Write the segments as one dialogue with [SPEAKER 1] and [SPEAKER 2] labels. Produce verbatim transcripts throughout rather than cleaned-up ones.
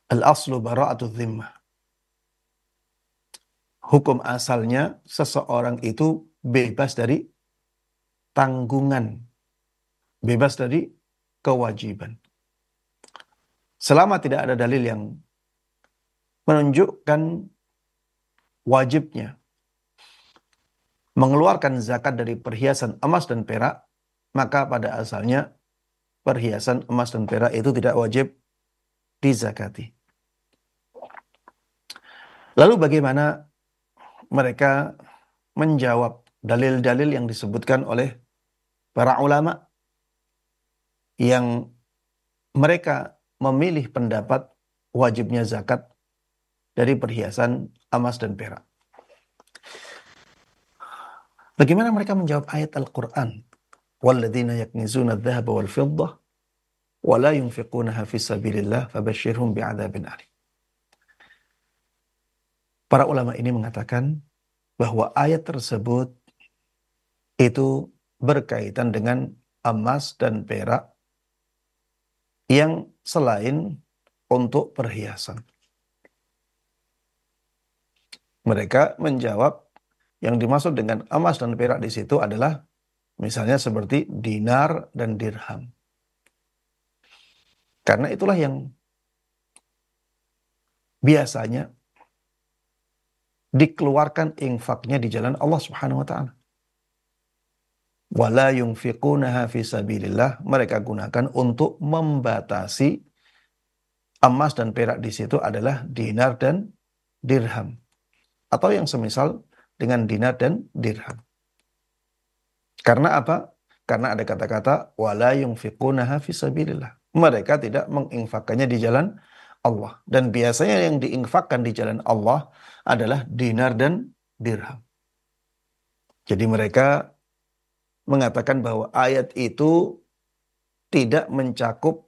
[SPEAKER 1] Al-aslu bara'atu dhimmah. Hukum asalnya seseorang itu bebas dari tanggungan, bebas dari kewajiban. Selama tidak ada dalil yang menunjukkan wajibnya mengeluarkan zakat dari perhiasan emas dan perak, maka pada asalnya perhiasan emas dan perak itu tidak wajib dizakati. Lalu bagaimana mereka menjawab dalil-dalil yang disebutkan oleh para ulama yang mereka memilih pendapat wajibnya zakat dari perhiasan emas dan perak? Bagaimana mereka menjawab ayat Al-Quran? وَالَّذِينَ يَكْنِزُونَ الذَّهَبَ وَالْفِضَّةَ وَلَا يُنْفِقُونَهَا فِي سَبِيلِ اللَّهِ فَبَشِّرْهُمْ بِعَذَابٍ أَلِيمٍ. Para ulama ini mengatakan bahwa ayat tersebut itu berkaitan dengan emas dan perak yang selain untuk perhiasan. Mereka menjawab yang dimaksud dengan emas dan perak di situ adalah misalnya seperti dinar dan dirham. Karena itulah yang biasanya dikeluarkan infaknya di jalan Allah Subhanahu wa taala. Wala yunfiqunaha fi sabilillah, mereka gunakan untuk membatasi emas dan perak di situ adalah dinar dan dirham. Atau yang semisal dengan dinar dan dirham. Karena apa? Karena ada kata-kata wala yunfiqunaha fi sabilillah. Mereka tidak menginfakkannya di jalan Allah. Dan biasanya yang diinfakkan di jalan Allah adalah dinar dan dirham. Jadi mereka mengatakan bahwa ayat itu tidak mencakup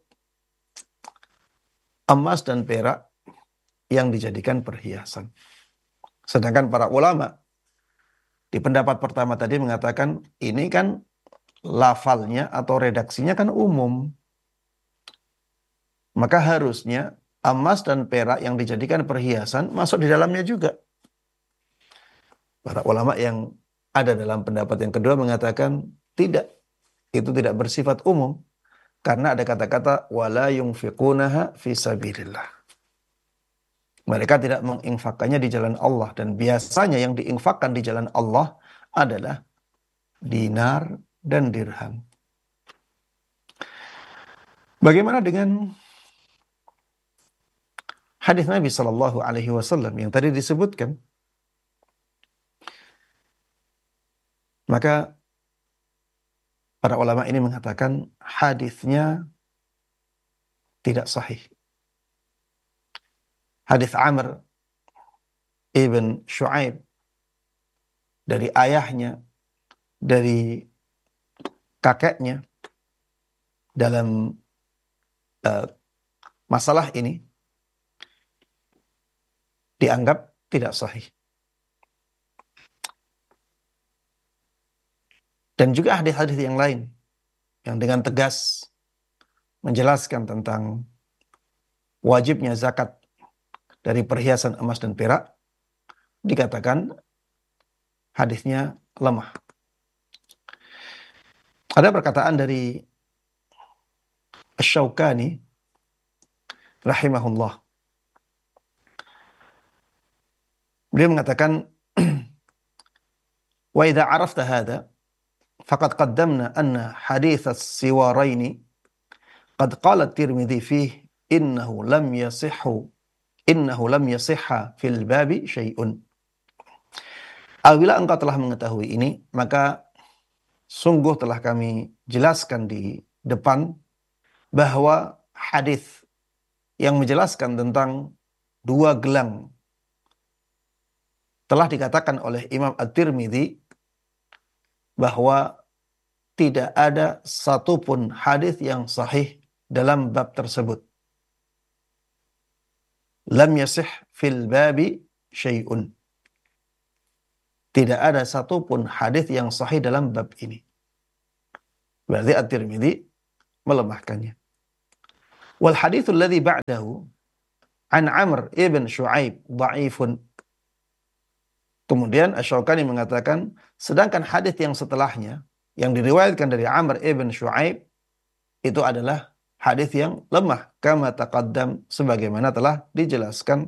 [SPEAKER 1] emas dan perak yang dijadikan perhiasan. Sedangkan para ulama di pendapat pertama tadi mengatakan ini kan lafalnya atau redaksinya kan umum. Maka harusnya emas dan perak yang dijadikan perhiasan masuk di dalamnya juga. Para ulama yang ada dalam pendapat yang kedua mengatakan tidak, itu tidak bersifat umum karena ada kata-kata wala yunfiqunaha fi sabilillah. Mereka tidak menginfakkannya di jalan Allah, dan biasanya yang diinfakkan di jalan Allah adalah dinar dan dirham. Bagaimana dengan hadis Nabi Shallallahu Alaihi Wasallam yang tadi disebutkan? Maka para ulama ini mengatakan hadisnya tidak sahih. Hadis Amr ibn Shu'aib dari ayahnya, dari kakeknya dalam uh, masalah ini dianggap tidak sahih. Dan juga hadis-hadis yang lain yang dengan tegas menjelaskan tentang wajibnya zakat dari perhiasan emas dan perak, dikatakan hadisnya lemah. Ada perkataan dari Asy-Syaukani rahimahullah. Beliau mengatakan wa idza arafta hadza faqad qaddamna anna hadits as-siwaraini qad qala at-Tirmidzi fihi innahu lam yasihhu innahu lam yasihha fil babi syai'un. Apabila engkau telah mengetahui ini, maka sungguh telah kami jelaskan di depan bahwa hadis yang menjelaskan tentang dua gelang telah dikatakan oleh Imam At-Tirmidzi bahwa tidak ada satupun hadis yang sahih dalam bab tersebut. Lam yasih fil babi syai'un. Tidak ada satupun hadis yang sahih dalam bab ini. Berarti At-Tirmidzi melemahkannya. Wal haditsul ladzi ba'dahu, an Amr ibn Shu'aib dha'ifun. Kemudian Asy-Syaukani mengatakan, sedangkan hadis yang setelahnya, yang diriwayatkan dari Amr ibn Shu'aib, itu adalah hadis yang lemah. Kama taqaddam, sebagaimana telah dijelaskan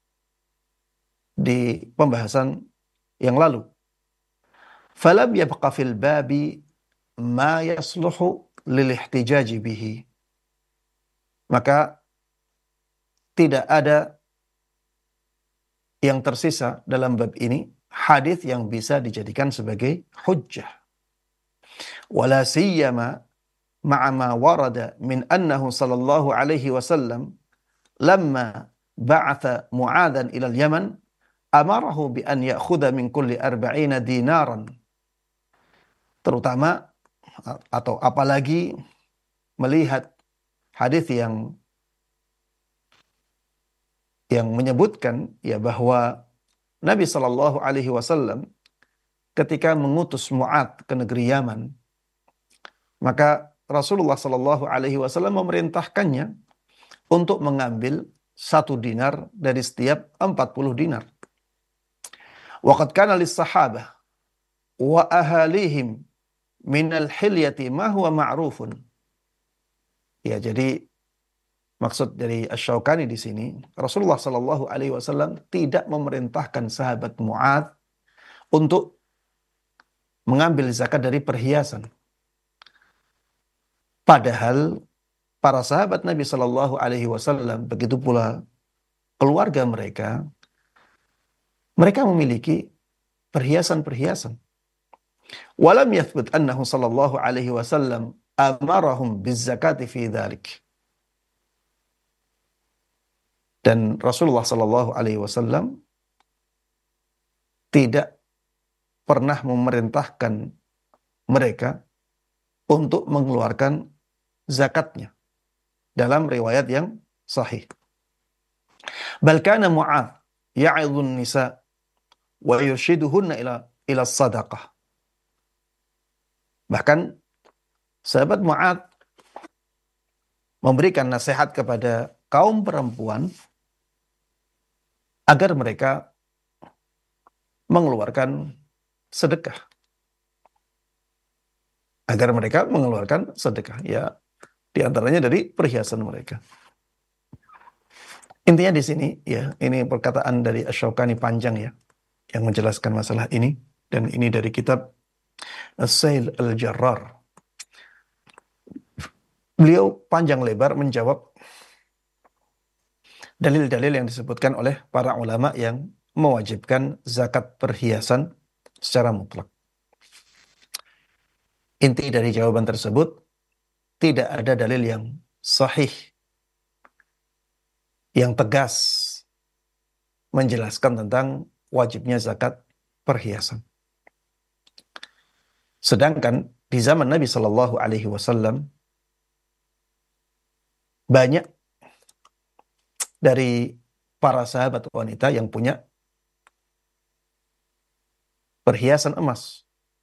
[SPEAKER 1] di pembahasan yang lalu. Falam yabqa fil babi ma yasluhu lil ihtijaji bihi. Maka tidak ada yang tersisa dalam bab ini hadis yang bisa dijadikan sebagai hujjah. Wala siyama ma'a ma warada min annahu sallallahu alaihi wasallam lamma ba'atha Mu'adhan ila al-Yaman amarahu bi an ya'khudha min kulli arba'ina dinaran. Terutama atau apalagi melihat hadis yang yang menyebutkan ya bahwa Nabi Shallallahu Alaihi Wasallam ketika mengutus Mu'adh ke negeri Yaman, maka Rasulullah Shallallahu Alaihi Wasallam memerintahkannya untuk mengambil satu dinar dari setiap empat puluh dinar. Waqad kana lis-sahabah wa ahalihim minal hilyati ma huwa ma'rufun. Ya, jadi maksud dari Asy-Syaukani di sini, Rasulullah Shallallahu Alaihi Wasallam tidak memerintahkan sahabat Mu'adh untuk mengambil zakat dari perhiasan. Padahal para sahabat Nabi Shallallahu Alaihi Wasallam, begitu pula keluarga mereka, mereka memiliki perhiasan-perhiasan. Walam yathbut annahu Shallallahu Alaihi Wasallam amarahum biz-zakati fi dzalik. Dan Rasulullah Shallallahu Alaihi Wasallam tidak pernah memerintahkan mereka untuk mengeluarkan zakatnya dalam riwayat yang sahih. Bal kana Mu'adh ya'idhun nisa wa yurshiduhunna ila ila sadaqah. Bahkan sahabat Mu'adh memberikan nasihat kepada kaum perempuan agar mereka mengeluarkan sedekah. Agar mereka mengeluarkan sedekah. Ya, diantaranya dari perhiasan mereka. Intinya di sini, ya, ini perkataan dari Asy-Syaukani panjang ya, yang menjelaskan masalah ini. Dan ini dari kitab As-Sail Al-Jarrar. Beliau panjang lebar menjawab dalil-dalil yang disebutkan oleh para ulama yang mewajibkan zakat perhiasan secara mutlak. Inti dari jawaban tersebut, tidak ada dalil yang sahih, yang tegas menjelaskan tentang wajibnya zakat perhiasan. Sedangkan di zaman Nabi Shallallahu Alaihi Wasallam banyak dari para sahabat wanita yang punya perhiasan emas.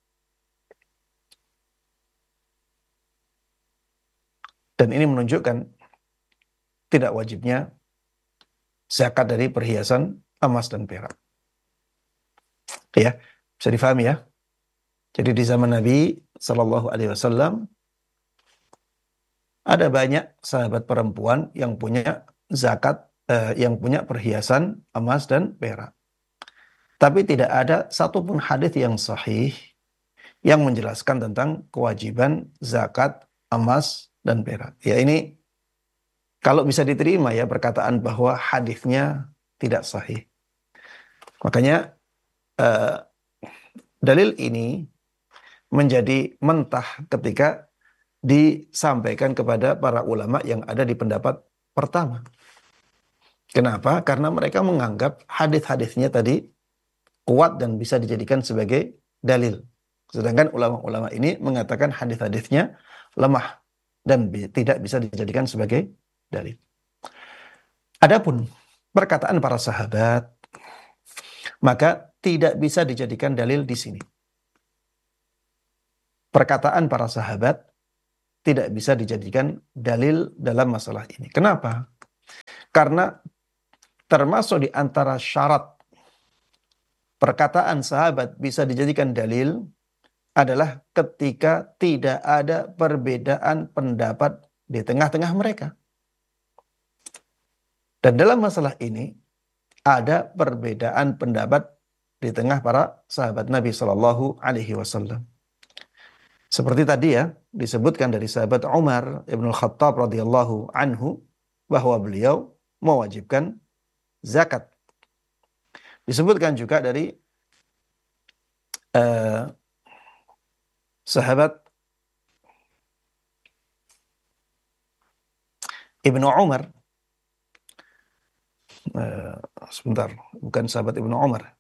[SPEAKER 1] Dan ini menunjukkan tidak wajibnya zakat dari perhiasan emas dan perak. Ya, bisa difahami ya. Jadi di zaman Nabi Shallallahu Alaihi Wasallam ada banyak sahabat perempuan yang punya zakat, eh, yang punya perhiasan emas dan perak. Tapi tidak ada satupun hadis yang sahih yang menjelaskan tentang kewajiban zakat emas dan perak. Ya, ini kalau bisa diterima ya perkataan bahwa hadisnya tidak sahih. Makanya eh, dalil ini menjadi mentah ketika disampaikan kepada para ulama yang ada di pendapat pertama. Kenapa? Karena mereka menganggap hadis-hadisnya tadi kuat dan bisa dijadikan sebagai dalil. Sedangkan ulama-ulama ini mengatakan hadis-hadisnya lemah dan bi- tidak bisa dijadikan sebagai dalil. Adapun perkataan para sahabat, maka tidak bisa dijadikan dalil di sini. Perkataan para sahabat tidak bisa dijadikan dalil dalam masalah ini. Kenapa? Karena termasuk di antara syarat perkataan sahabat bisa dijadikan dalil adalah ketika tidak ada perbedaan pendapat di tengah-tengah mereka. Dan dalam masalah ini ada perbedaan pendapat di tengah para sahabat Nabi Shallallahu Alaihi Wasallam. Seperti tadi ya disebutkan dari sahabat Umar ibn Khattab radhiyallahu anhu bahwa beliau mewajibkan zakat. Disebutkan juga dari uh, sahabat Ibnu Umar, uh, sebentar, bukan sahabat Ibnu Umar.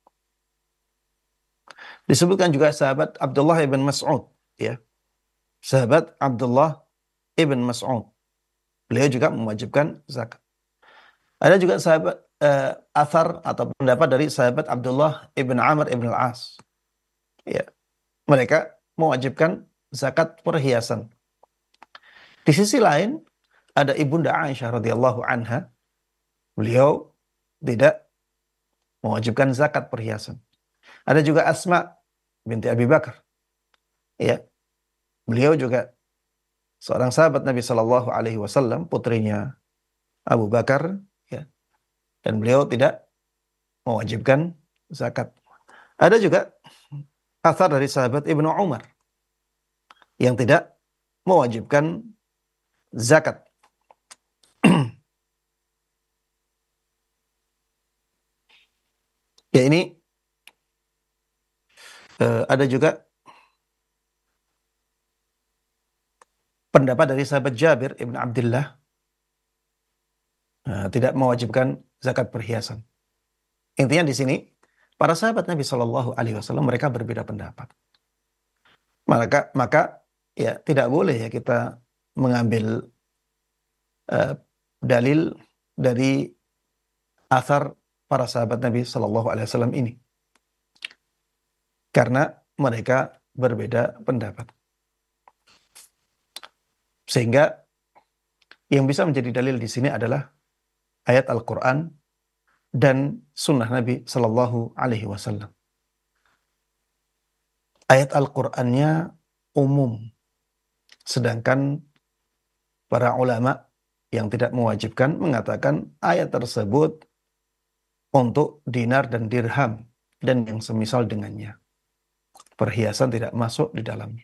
[SPEAKER 1] Disebutkan juga sahabat Abdullah ibn Mas'ud, ya, sahabat Abdullah ibn Mas'ud. Beliau juga mewajibkan zakat. Ada juga sahabat uh, athar atau pendapat dari sahabat Abdullah ibn Amr ibn al-As. Ya, mereka mewajibkan zakat perhiasan. Di sisi lain ada ibunda Aisyah radhiyallahu anha, beliau tidak mewajibkan zakat perhiasan. Ada juga Asma binti Abi Bakar, ya, beliau juga seorang sahabat Nabi Shallallahu Alaihi Wasallam, putrinya Abu Bakar, ya, dan beliau tidak mewajibkan zakat. Ada juga athar dari sahabat Ibnu Umar yang tidak mewajibkan zakat. Ya, ini uh, ada juga pendapat dari sahabat Jabir ibn Abdullah, uh, tidak mewajibkan zakat perhiasan. Intinya di sini para sahabat Nabi Shallallahu Alaihi Wasallam mereka berbeda pendapat. Maka maka ya tidak boleh ya kita mengambil uh, dalil dari athar para sahabat Nabi Shallallahu Alaihi Wasallam ini, karena mereka berbeda pendapat. Sehingga yang bisa menjadi dalil di sini adalah ayat Al-Quran dan sunnah Nabi Shallallahu Alaihi Wasallam. Ayat Al-Qurannya umum, sedangkan para ulama yang tidak mewajibkan mengatakan ayat tersebut untuk dinar dan dirham dan yang semisal dengannya. Perhiasan tidak masuk di dalamnya.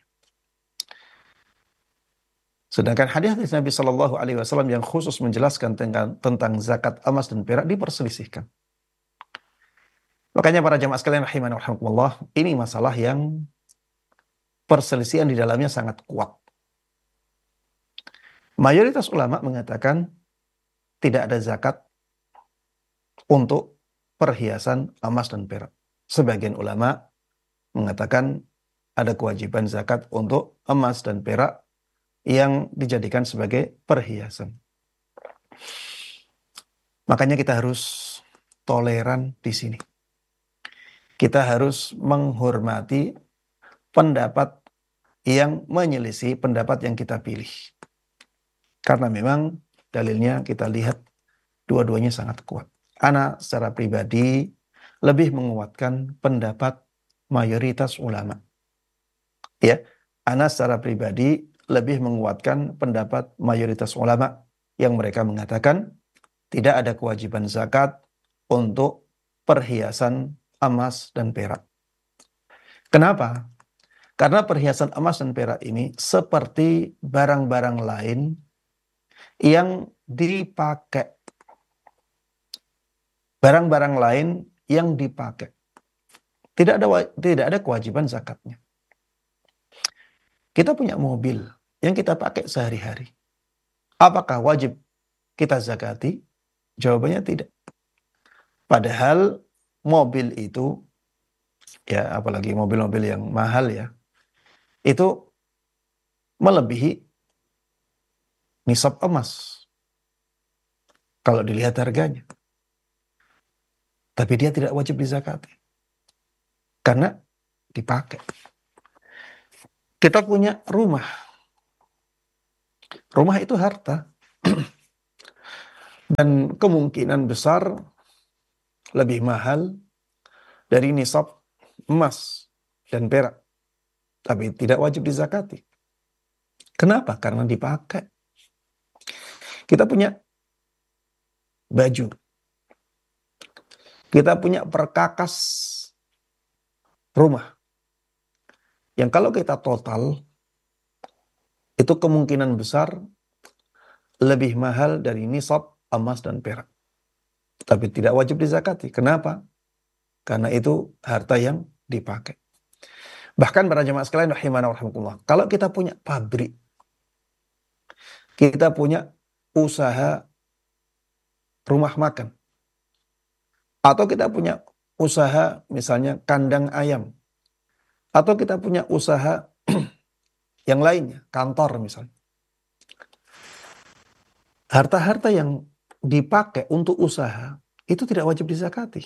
[SPEAKER 1] Sedangkan hadis dari Nabi Shallallahu Alaihi Wasallam yang khusus menjelaskan tentang, tentang zakat emas dan perak diperselisihkan. Makanya para jamaah sekalian rahimani wa rahimakumullah, ini masalah yang perselisihan di dalamnya sangat kuat. Mayoritas ulama mengatakan tidak ada zakat untuk perhiasan emas dan perak. Sebagian ulama mengatakan ada kewajiban zakat untuk emas dan perak yang dijadikan sebagai perhiasan. Makanya kita harus toleran di sini. Kita harus menghormati pendapat yang menyelisih pendapat yang kita pilih. Karena memang dalilnya kita lihat dua-duanya sangat kuat. Ana secara pribadi lebih menguatkan pendapat mayoritas ulama. Ya, ana secara pribadi lebih menguatkan pendapat mayoritas ulama yang mereka mengatakan tidak ada kewajiban zakat untuk perhiasan emas dan perak. Kenapa? Karena perhiasan emas dan perak ini seperti barang-barang lain yang dipakai. Barang-barang lain yang dipakai. Tidak ada tidak ada kewajiban zakatnya. Kita punya mobil yang kita pakai sehari-hari. Apakah wajib kita zakati? Jawabannya tidak. Padahal mobil itu, ya apalagi mobil-mobil yang mahal ya, itu melebihi nisab emas kalau dilihat harganya. Tapi dia tidak wajib dizakati karena dipakai. Kita punya rumah. Rumah itu harta. dan kemungkinan besar lebih mahal dari nisab emas dan perak, tapi tidak wajib dizakati. Kenapa? Karena dipakai. Kita punya baju, kita punya perkakas rumah, yang kalau kita total, itu kemungkinan besar lebih mahal dari nisab emas dan perak. Tapi tidak wajib dizakati. Kenapa? Karena itu harta yang dipakai. Bahkan para jemaah sekalian rahimana wa rahimakumullah, kalau kita punya pabrik, kita punya usaha rumah makan, atau kita punya usaha misalnya kandang ayam, atau kita punya usaha yang lainnya, kantor misalnya. Harta-harta yang dipakai untuk usaha itu tidak wajib dizakati.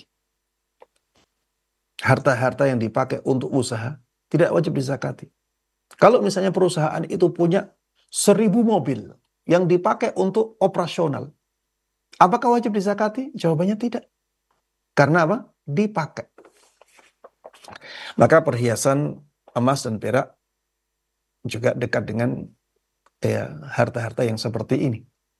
[SPEAKER 1] Harta-harta yang dipakai untuk usaha tidak wajib dizakati. Kalau misalnya perusahaan itu punya seribu mobil yang dipakai untuk operasional, apakah wajib dizakati? Jawabannya tidak. Karena apa? Dipakai. Maka perhiasan emas dan perak juga dekat dengan ya, harta-harta yang seperti ini.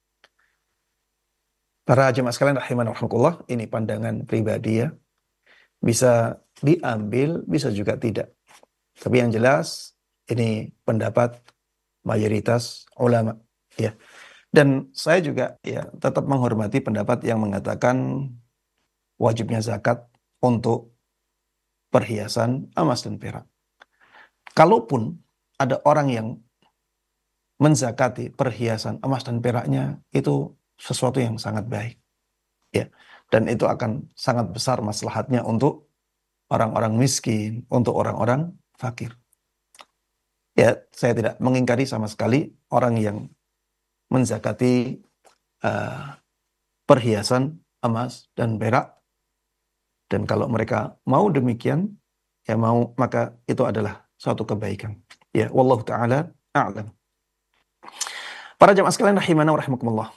[SPEAKER 1] Para jemaah sekalian rahimana rahimakumullah, ini pandangan pribadi ya. Bisa diambil, bisa juga tidak. Tapi yang jelas ini pendapat mayoritas ulama ya. Dan saya juga ya tetap menghormati pendapat yang mengatakan wajibnya zakat untuk perhiasan emas dan perak. Kalaupun ada orang yang menzakati perhiasan emas dan peraknya, itu sesuatu yang sangat baik ya, dan itu akan sangat besar maslahatnya untuk orang-orang miskin, untuk orang-orang fakir ya. Saya tidak mengingkari sama sekali orang yang menzakati uh, perhiasan emas dan perak, dan kalau mereka mau demikian ya mau, maka itu adalah suatu kebaikan ya. Wallahu taala a'lam. Para jamaah sekalian rahimana wa rahimakumullah,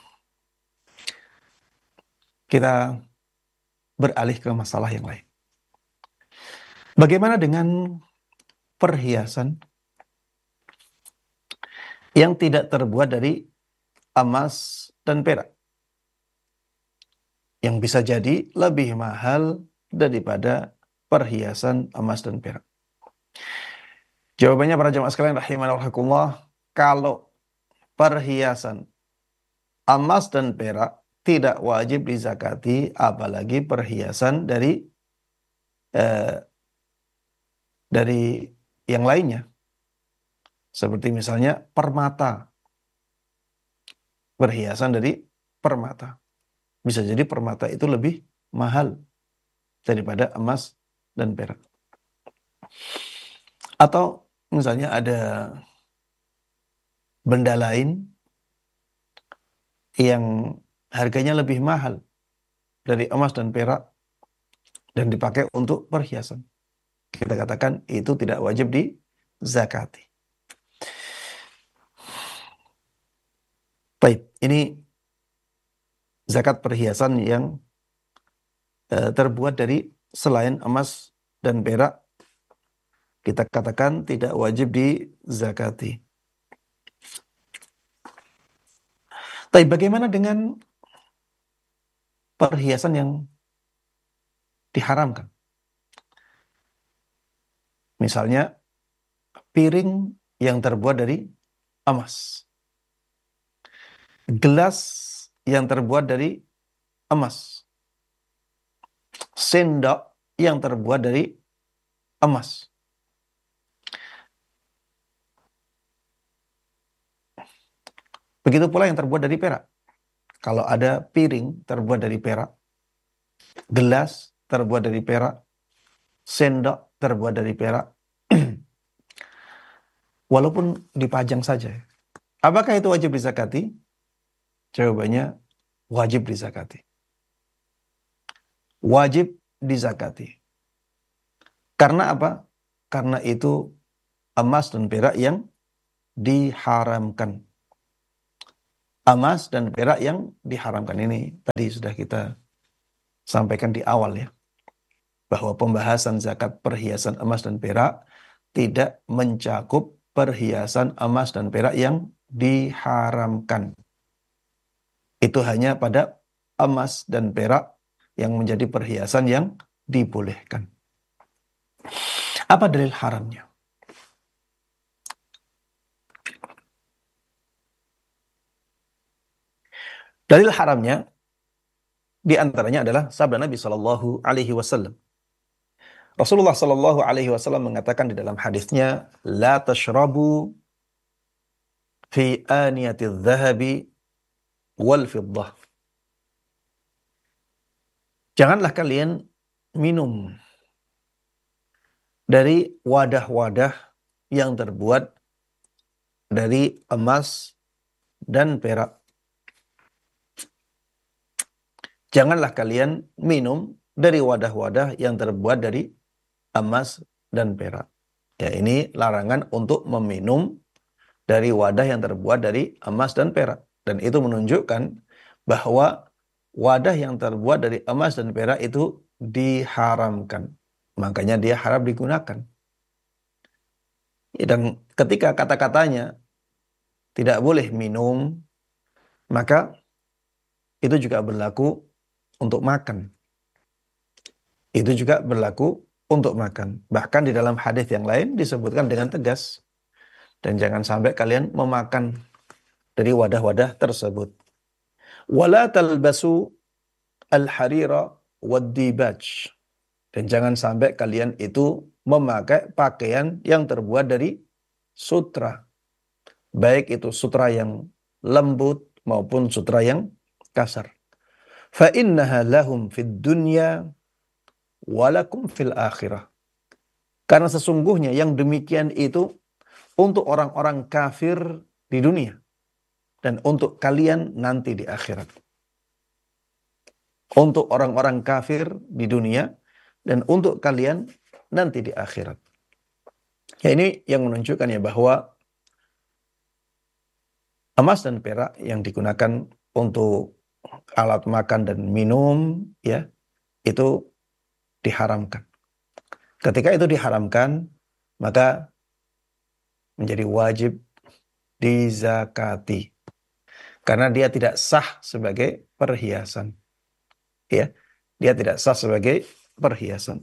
[SPEAKER 1] kita beralih ke masalah yang lain. Bagaimana dengan perhiasan yang tidak terbuat dari emas dan perak, yang bisa jadi lebih mahal daripada perhiasan emas dan perak? Jawabannya para jamaah sekalian rahimana wa rahimakumullah, kalau perhiasan emas dan perak tidak wajib dizakati, apalagi perhiasan dari eh, dari yang lainnya, seperti misalnya permata, perhiasan dari permata. Bisa jadi permata itu lebih mahal daripada emas dan perak. Atau misalnya ada benda lain yang harganya lebih mahal dari emas dan perak dan dipakai untuk perhiasan. Kita katakan itu tidak wajib dizakati. Baik, ini zakat perhiasan yang uh, terbuat dari selain emas dan perak, kita katakan tidak wajib dizakati. Tapi bagaimana dengan perhiasan yang diharamkan? Misalnya piring yang terbuat dari emas, gelas yang terbuat dari emas, sendok yang terbuat dari emas. Begitu pula yang terbuat dari perak. Kalau ada piring terbuat dari perak, gelas terbuat dari perak, sendok terbuat dari perak, walaupun dipajang saja, apakah itu wajib dizakati? Jawabannya wajib dizakati. Wajib dizakati. Karena apa? Karena itu emas dan perak yang diharamkan. emas dan perak yang diharamkan. Ini tadi sudah kita sampaikan di awal ya, bahwa pembahasan zakat perhiasan emas dan perak tidak mencakup perhiasan emas dan perak yang diharamkan. Itu hanya pada emas dan perak yang menjadi perhiasan yang dibolehkan. Apa dalil haramnya? Dalil haramnya di antaranya adalah sabda Nabi Shallallahu Alaihi Wasallam. Rasulullah Shallallahu Alaihi Wasallam mengatakan di dalam hadisnya, la tashrabu fi aniyati dhahabi wal fiddah. Janganlah kalian minum dari wadah-wadah yang terbuat dari emas dan perak. Janganlah kalian minum dari wadah-wadah yang terbuat dari emas dan perak. Ya, ini larangan untuk meminum dari wadah yang terbuat dari emas dan perak. Dan itu menunjukkan bahwa wadah yang terbuat dari emas dan perak itu diharamkan. Makanya dia haram digunakan. Dan ketika kata-katanya tidak boleh minum, maka itu juga berlaku untuk makan. Itu juga berlaku untuk makan. Bahkan di dalam hadis yang lain disebutkan dengan tegas. Dan jangan sampai kalian memakan dari wadah-wadah tersebut. Wala talbasu al-harira wad-dibaj. Dan jangan sampai kalian itu memakai pakaian yang terbuat dari sutra. Baik itu sutra yang lembut maupun sutra yang kasar. Fa innaha lahum fid dunya walakum fil akhirah. Karena sesungguhnya yang demikian itu untuk orang-orang kafir di dunia dan untuk kalian nanti di akhirat. Untuk orang-orang kafir di dunia dan untuk kalian nanti di akhirat. Ya, ini yang menunjukkan ya bahwa emas dan perak yang digunakan untuk alat makan dan minum ya itu diharamkan. Ketika itu diharamkan, maka menjadi wajib dizakati. Karena dia tidak sah sebagai perhiasan. Ya, dia tidak sah sebagai perhiasan.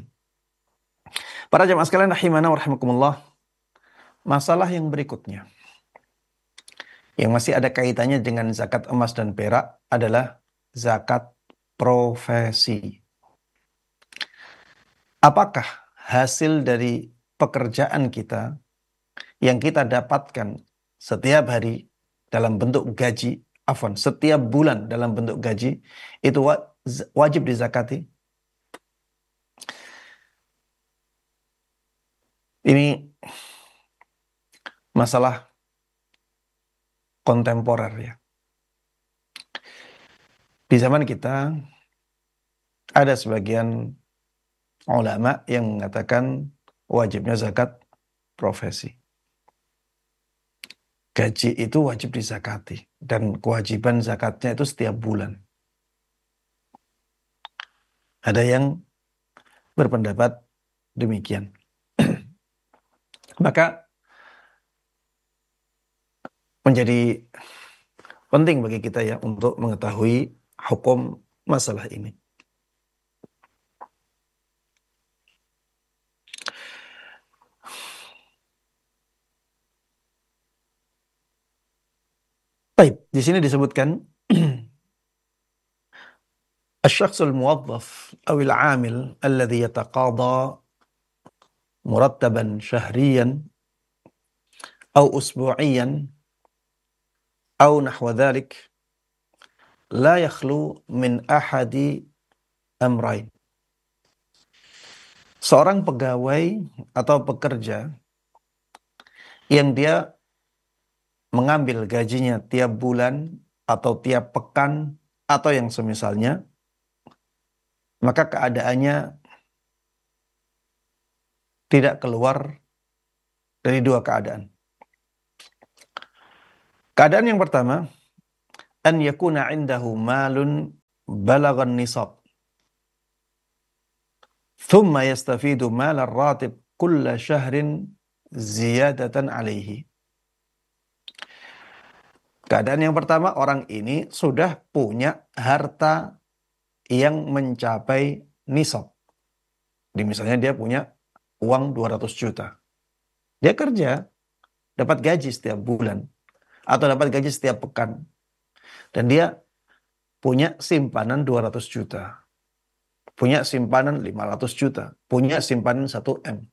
[SPEAKER 1] Para jemaah sekalian rahimana wa rahimakumullah, masalah yang berikutnya yang masih ada kaitannya dengan zakat emas dan perak adalah zakat profesi. Apakah hasil dari pekerjaan kita yang kita dapatkan setiap hari dalam bentuk gaji, afwan, setiap bulan dalam bentuk gaji, itu wajib dizakati? Ini masalah kontemporer ya. Di zaman kita ada sebagian ulama yang mengatakan wajibnya zakat profesi. Gaji itu wajib dizakati dan kewajiban zakatnya itu setiap bulan. Ada yang berpendapat demikian. Maka menjadi penting bagi kita ya untuk mengetahui hukum masalah ini. Baik, di sini disebutkan الشخص الموظف أو العامل الذي يتقاضى مرتبا شهريا أو أسبوعيا أو نحو ذلك لا يخلو من أحد أمرين. Seorang pegawai atau pekerja yang dia mengambil gajinya tiap bulan atau tiap pekan atau yang semisalnya, maka keadaannya tidak keluar dari dua keadaan. Keadaan yang pertama, an yakuna indahu malun balaghan nisab thumma yastafidu mal ar-ratib kulla syahrin ziyadatan alaihi. Keadaan yang pertama, orang ini sudah punya harta yang mencapai nisab. Di misalnya dia punya uang dua ratus juta. Dia kerja, dapat gaji setiap bulan atau dapat gaji setiap pekan. Dan dia punya simpanan dua ratus juta. Punya simpanan lima ratus juta. Punya simpanan satu M.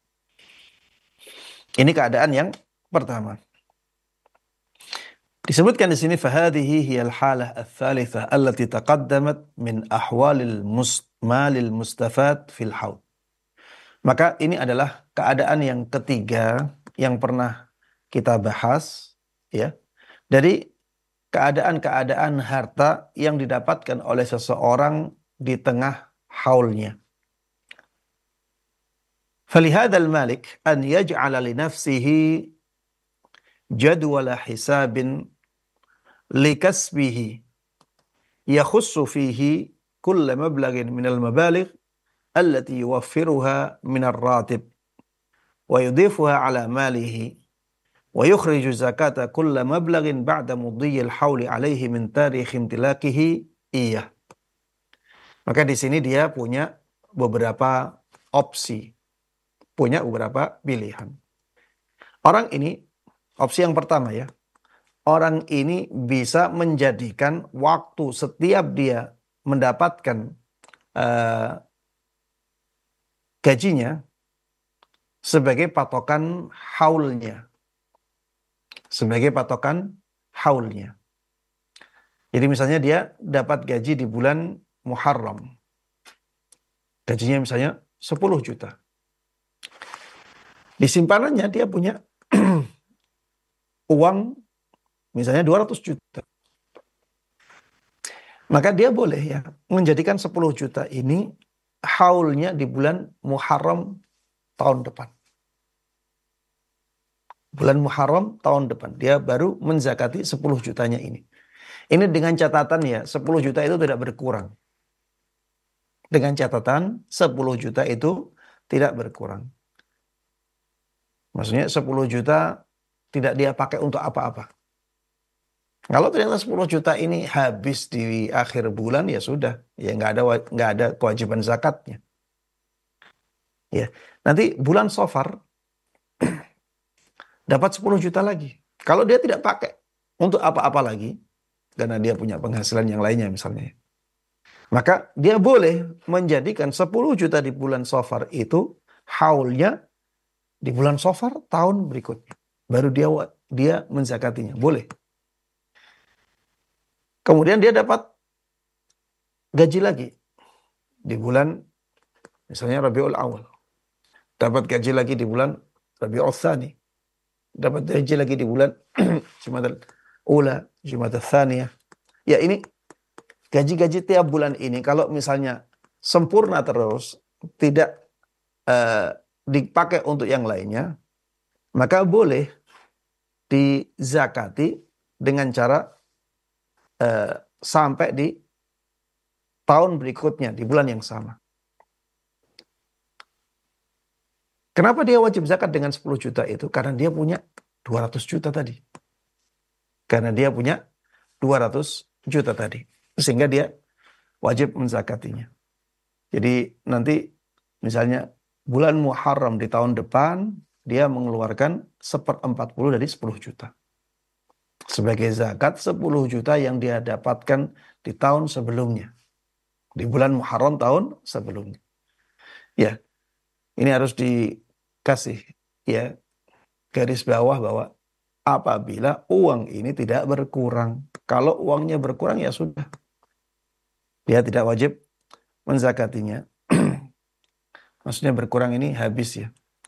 [SPEAKER 1] Ini keadaan yang pertama. Disebutkan di sini fahadhihi hiyal halah ats-tsalitsah allati taqaddamat min ahwalil malil mustafad fil haul. Maka ini adalah keadaan yang ketiga yang pernah kita bahas, ya, dari keadaan-keadaan harta yang didapatkan oleh seseorang di tengah haulnya. Falihadzal malik an yaj'ala li nafsihi jadwala hisabin likasbihi yakhussu fihi kulla mablaghin minal mabaligh allati yuwaffiruha minar ratib wa yudhifuha ala malihi wa yukhriju zakata kulla mablaghin ba'da mudhiyil hauli alaihi min tarikh imtilakihi iyah. Maka di sini dia punya beberapa opsi, punya beberapa pilihan. Orang ini, opsi yang pertama ya, orang ini bisa menjadikan waktu setiap dia mendapatkan uh, gajinya sebagai patokan haulnya. Sebagai patokan haulnya. Jadi misalnya dia dapat gaji di bulan Muharram. Gajinya misalnya sepuluh juta. Di simpanannya dia punya uang misalnya dua ratus juta. Maka dia boleh ya menjadikan sepuluh juta ini haulnya di bulan Muharram tahun depan. Bulan Muharram tahun depan. Dia baru menzakati sepuluh jutanya ini. Ini dengan catatan ya, sepuluh juta itu tidak berkurang. Dengan catatan sepuluh juta itu tidak berkurang. Maksudnya sepuluh juta tidak dia pakai untuk apa-apa. Kalau ternyata sepuluh juta ini habis di akhir bulan ya sudah, ya nggak ada nggak ada kewajiban zakatnya. Ya, nanti bulan Safar dapat sepuluh juta lagi. Kalau dia tidak pakai untuk apa-apa lagi, karena dia punya penghasilan yang lainnya misalnya, maka dia boleh menjadikan sepuluh juta di bulan Safar itu haulnya di bulan Safar tahun berikutnya. Baru dia dia menzakatinya, boleh. Kemudian dia dapat gaji lagi di bulan misalnya Rabiul Awal. Dapat gaji lagi di bulan Rabiul Tsani. Dapat gaji lagi di bulan Jumadal Ula, Jumadal Tsaniyah. Ya ini gaji-gaji tiap bulan ini kalau misalnya sempurna terus, tidak uh, dipakai untuk yang lainnya, maka boleh dizakati dengan cara Uh, sampai di tahun berikutnya, di bulan yang sama. Kenapa dia wajib zakat dengan sepuluh juta itu? Karena dia punya dua ratus juta tadi. Karena dia punya dua ratus juta tadi. Sehingga dia wajib menzakatinya. Jadi nanti misalnya bulan Muharram di tahun depan, dia mengeluarkan seperempat puluh dari sepuluh juta. Sebagai zakat sepuluh juta yang dia dapatkan di tahun sebelumnya. Di bulan Muharram tahun sebelumnya. Ya, ini harus dikasih ya garis bawah bahwa apabila uang ini tidak berkurang. Kalau uangnya berkurang ya sudah. Dia tidak wajib menzakatinya. Maksudnya berkurang ini habis ya.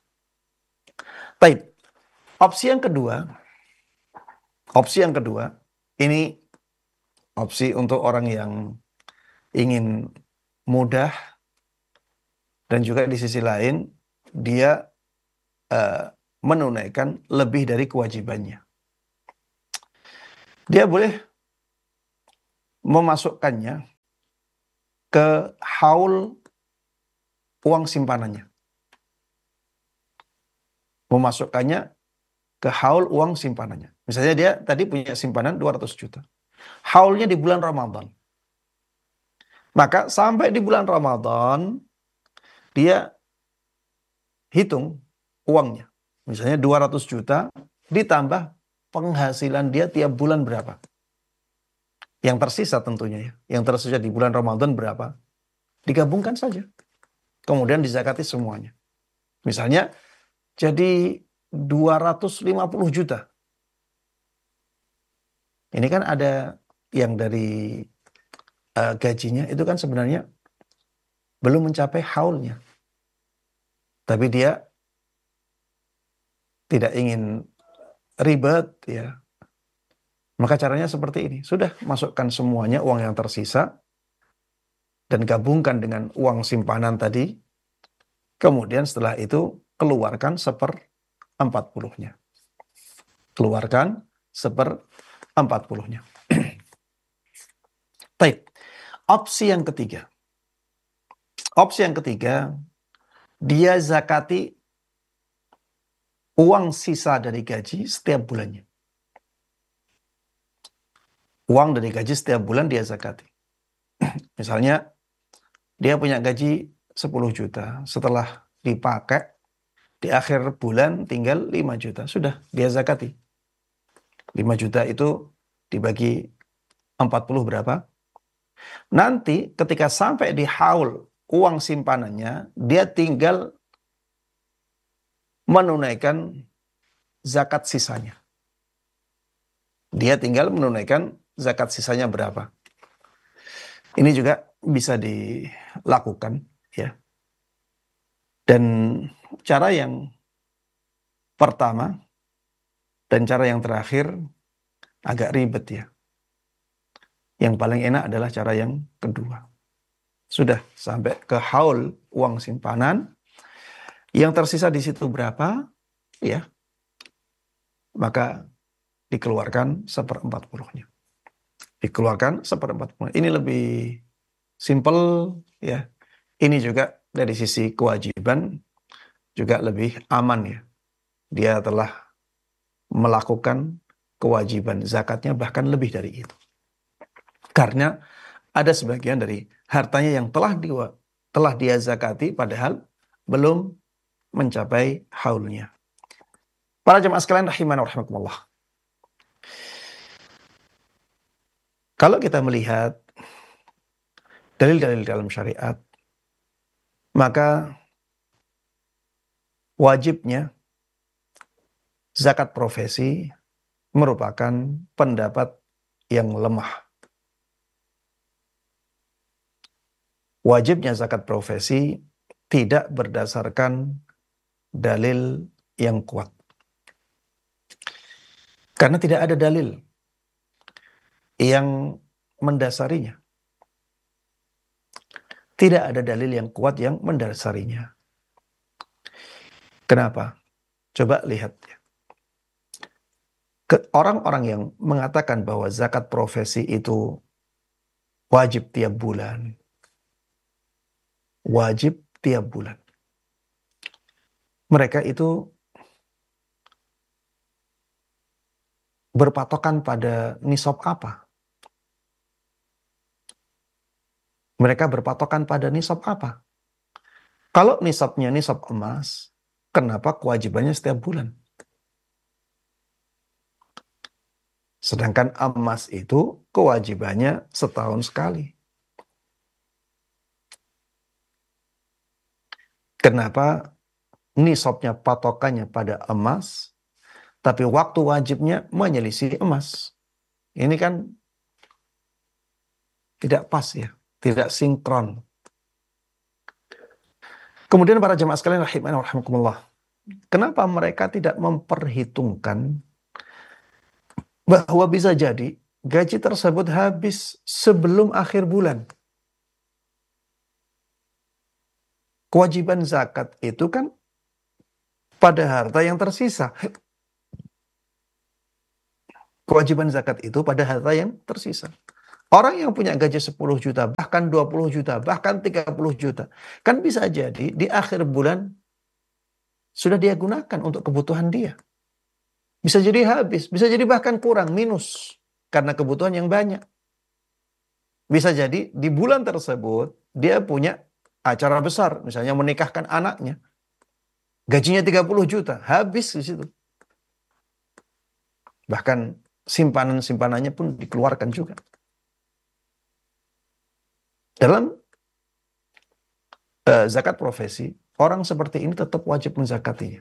[SPEAKER 1] Baik. Opsi yang kedua. Opsi yang kedua, ini opsi untuk orang yang ingin mudah dan juga di sisi lain dia uh, menunaikan lebih dari kewajibannya. Dia boleh memasukkannya ke haul uang simpanannya. Memasukkannya ke haul uang simpanannya. Misalnya dia tadi punya simpanan dua ratus juta. Haulnya di bulan Ramadan. Maka sampai di bulan Ramadan, dia hitung uangnya. Misalnya dua ratus juta ditambah penghasilan dia tiap bulan berapa. Yang tersisa tentunya ya. Yang tersisa di bulan Ramadan berapa. Digabungkan saja. Kemudian dizakati semuanya. Misalnya jadi dua ratus lima puluh juta. Ini kan ada yang dari uh, gajinya itu kan sebenarnya belum mencapai haulnya. Tapi dia tidak ingin ribet ya. Maka caranya seperti ini. Sudah masukkan semuanya uang yang tersisa dan gabungkan dengan uang simpanan tadi. Kemudian setelah itu keluarkan seper empat puluhnya. Keluarkan seper empat puluhnya. Baik. Opsi yang ketiga. Opsi yang ketiga, dia zakati uang sisa dari gaji setiap bulannya. Uang dari gaji setiap bulan dia zakati. Misalnya, dia punya gaji sepuluh juta. Setelah dipakai, di akhir bulan tinggal lima juta. Sudah, dia zakati. lima juta itu dibagi empat puluh berapa? Nanti ketika sampai di haul uang simpanannya, dia tinggal menunaikan zakat sisanya. Dia tinggal menunaikan zakat sisanya berapa. Ini juga bisa dilakukan ya. Dan cara yang pertama dan cara yang terakhir agak ribet ya. Yang paling enak adalah cara yang kedua. Sudah sampai ke haul uang simpanan, yang tersisa di situ berapa ya, maka dikeluarkan seperempat puluhnya. Dikeluarkan seperempat puluh. Ini lebih simple ya. Ini juga dari sisi kewajiban juga lebih aman ya. Dia telah melakukan kewajiban zakatnya bahkan lebih dari itu. Karena ada sebagian dari hartanya yang telah dia, telah dia zakati padahal belum mencapai haulnya. Para jemaah sekalian rahimana wa rahimakumullah. Kalau kita melihat dalil-dalil dalam syariat, maka wajibnya zakat profesi merupakan pendapat yang lemah. Wajibnya zakat profesi tidak berdasarkan dalil yang kuat. Karena tidak ada dalil yang mendasarinya. Tidak ada dalil yang kuat yang mendasarinya. Kenapa? Coba lihat. Orang-orang yang mengatakan bahwa zakat profesi itu wajib tiap bulan. Wajib tiap bulan. Mereka itu berpatokan pada nisab apa? Mereka berpatokan pada nisab apa? Kalau nisabnya nisab emas, kenapa kewajibannya setiap bulan? Sedangkan emas itu kewajibannya setahun sekali. Kenapa nisabnya patokannya pada emas, tapi waktu wajibnya menyelisih emas? Ini kan tidak pas ya, tidak sinkron. Kemudian para jemaah sekalian rahimani wa rahimakumullah, kenapa mereka tidak memperhitungkan bahwa bisa jadi gaji tersebut habis sebelum akhir bulan? Kewajiban zakat itu kan pada harta yang tersisa. Kewajiban zakat itu pada harta yang tersisa. Orang yang punya gaji sepuluh juta, bahkan dua puluh juta, bahkan tiga puluh juta. Kan bisa jadi di akhir bulan sudah dia gunakan untuk kebutuhan dia. Bisa jadi habis, bisa jadi bahkan kurang, minus. Karena kebutuhan yang banyak. Bisa jadi di bulan tersebut dia punya acara besar, misalnya menikahkan anaknya. Gajinya tiga puluh juta, habis di situ. Bahkan simpanan-simpanannya pun dikeluarkan juga. Dalam uh, zakat profesi, orang seperti ini tetap wajib menzakatinya.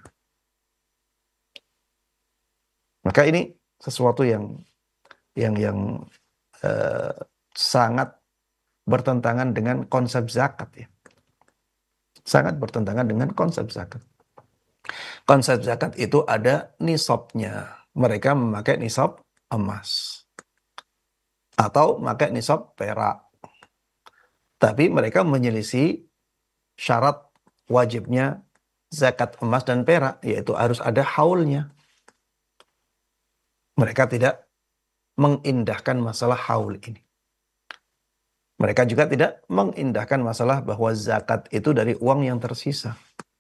[SPEAKER 1] Maka ini sesuatu yang yang yang uh, sangat bertentangan dengan konsep zakat ya. Sangat bertentangan dengan konsep zakat. Konsep zakat itu ada nisabnya. Mereka memakai nisab emas. Atau memakai nisab perak. Tapi mereka menyelisih syarat wajibnya zakat emas dan perak, yaitu harus ada haulnya. Mereka tidak mengindahkan masalah haul ini. Mereka juga tidak mengindahkan masalah bahwa zakat itu dari uang yang tersisa.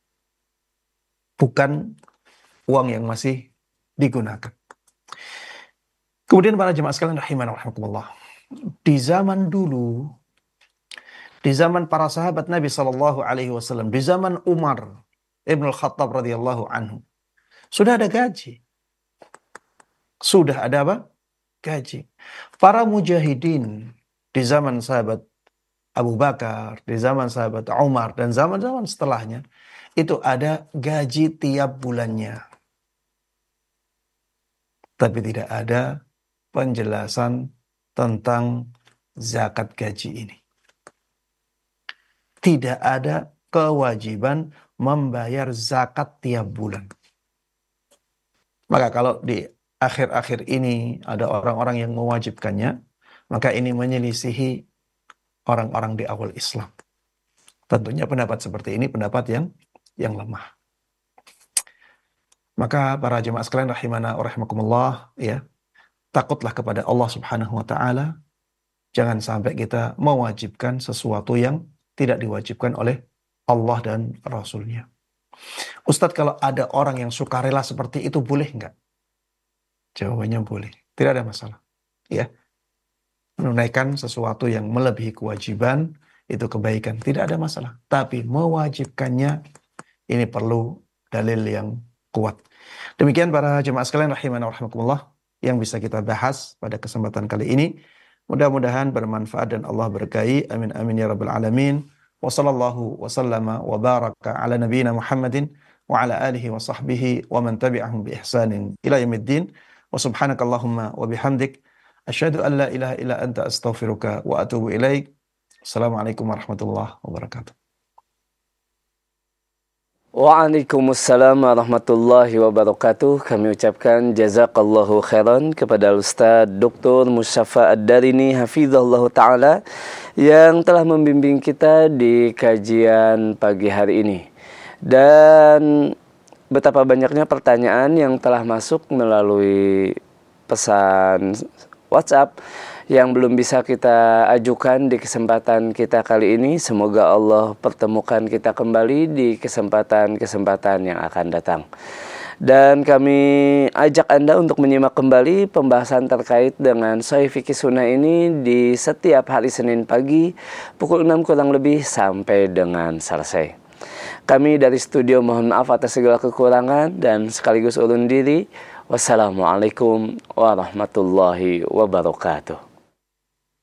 [SPEAKER 1] Bukan uang yang masih digunakan. Kemudian para jemaah sekalian rahimana rahimakumullah. Di zaman dulu, di zaman para sahabat Nabi sallallahu alaihi wasallam, di zaman Umar Ibn Khattab radhiyallahu anhu, sudah ada gaji. Sudah ada apa? Gaji. Para mujahidin di zaman sahabat Abu Bakar, di zaman sahabat Umar, dan zaman-zaman setelahnya, itu ada gaji tiap bulannya. Tapi tidak ada penjelasan tentang zakat gaji ini. Tidak ada kewajiban membayar zakat tiap bulan. Maka kalau di akhir-akhir ini ada orang-orang yang mewajibkannya, maka ini menyelisihi orang-orang di awal Islam. Tentunya pendapat seperti ini pendapat yang yang lemah. Maka para jemaah sekalian rahimana wa rahimakumullah, ya, takutlah kepada Allah Subhanahu wa taala. Jangan sampai kita mewajibkan sesuatu yang tidak diwajibkan oleh Allah dan Rasul-Nya. Ustadz, kalau ada orang yang sukarela seperti itu boleh nggak? Jawabannya boleh, tidak ada masalah. Ya, menunaikan sesuatu yang melebihi kewajiban itu kebaikan, tidak ada masalah. Tapi mewajibkannya ini perlu dalil yang kuat. Demikian para jemaah sekalian rahimana wa rahimakumullah yang bisa kita bahas pada kesempatan kali ini. Mudah-mudahan bermanfaat dan Allah berkahi. Amin amin ya rabbal alamin. Wa sallallahu wa sallama wa baraka ala nabiyyina Muhammadin wa ala alihi wa sahbihi wa man tabi'ahum bi ihsanin ila yaumiddin. Wa subhanakallahumma wa bihamdik asyhadu an la ilaha illa anta astaghfiruka wa atubu ilaik. Assalamualaikum warahmatullahi wabarakatuh.
[SPEAKER 2] Waalaikumsalam warahmatullahi wabarakatuh. Kami ucapkan jazakallahu khairan kepada Ustaz Doktor Mustafa Ad-Darini hafizahullah ta'ala yang telah membimbing kita di kajian pagi hari ini. Dan betapa banyaknya pertanyaan yang telah masuk melalui pesan WhatsApp yang belum bisa kita ajukan di kesempatan kita kali ini. Semoga Allah pertemukan kita kembali di kesempatan-kesempatan yang akan datang. Dan kami ajak Anda untuk menyimak kembali pembahasan terkait dengan Sahih Fikih Sunnah ini di setiap hari Senin pagi pukul enam kurang lebih sampai dengan selesai. Kami dari studio mohon maaf atas segala kekurangan dan sekaligus urun diri. Wassalamualaikum warahmatullahi wabarakatuh.